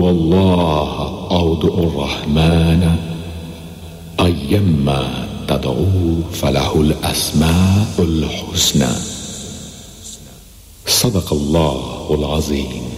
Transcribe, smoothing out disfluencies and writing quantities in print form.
هو الله أو ادعوا الرحمن أيما تدعوا فله الأسماء الحسنى. صدق الله العظيم.